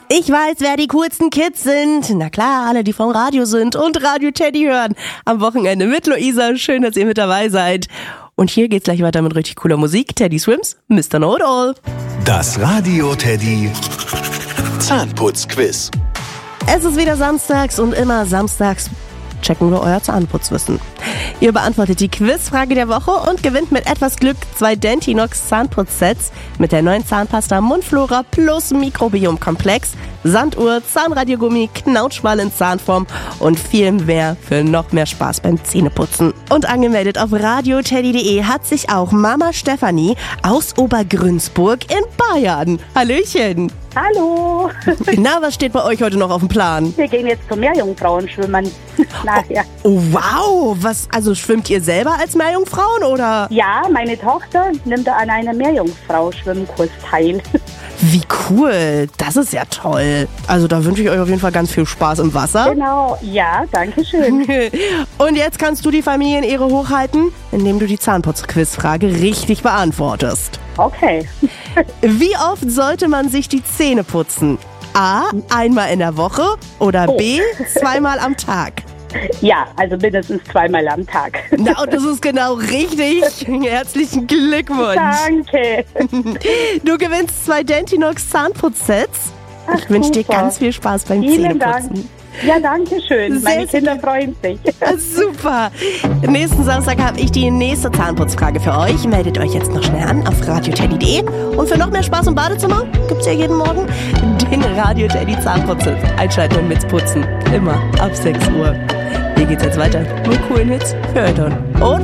Ich weiß, wer die coolsten Kids sind. Na klar, alle, die vom Radio sind und Radio Teddy hören. Am Wochenende mit Luisa. Schön, dass ihr mit dabei seid. Und hier geht's gleich weiter mit richtig cooler Musik. Teddy Swims, Mr. Know-it-all. Das Radio Teddy Zahnputzquiz. Es ist wieder samstags und immer samstags checken wir euer Zahnputzwissen. Ihr beantwortet die Quizfrage der Woche und gewinnt mit etwas Glück 2 Dentinox Zahnputzsets mit der neuen Zahnpasta Mundflora plus Mikrobiomkomplex, Sanduhr, Zahnradiogummi, Knautschball in Zahnform und viel mehr für noch mehr Spaß beim Zähneputzen. Und angemeldet auf radioteddy.de hat sich auch Mama Stefanie aus Obergrünsburg in Bayern. Hallöchen! Hallo! Na, was steht bei euch heute noch auf dem Plan? Wir gehen jetzt zum Meerjungfrauen schwimmen. Nachher. Oh, wow! Also schwimmt ihr selber als Meerjungfrauen oder? Ja, meine Tochter nimmt an einem Meerjungfrau-Schwimmkurs teil. Wie cool! Das ist ja toll. Also da wünsche ich euch auf jeden Fall ganz viel Spaß im Wasser. Genau, ja, danke schön. Und jetzt kannst du die Familienehre hochhalten, indem du die Zahnputzquizfrage richtig beantwortest. Okay. Wie oft sollte man sich die Zähne putzen? A, einmal in der Woche oder B, zweimal am Tag? Ja, also mindestens 2-mal am Tag. Na, und das ist genau richtig. Herzlichen Glückwunsch. Danke. Du gewinnst 2 Dentinox Zahnputzsets. Ach, Ich wünsche dir super. ganz viel Spaß beim Vielen Zähneputzen. Dank. Ja, danke schön. Sehr, Meine sehr Kinder freuen sich. Super. Nächsten Samstag habe ich die nächste Zahnputzfrage für euch. Meldet euch jetzt noch schnell an auf radioteddy.de. Und für noch mehr Spaß im Badezimmer gibt's ja jeden Morgen den Radio Teddy Zahnputz-Hit. Einschalten und mitputzen. Immer ab 6 Uhr. Hier geht's jetzt weiter mit coolen Hits für Eltern. Und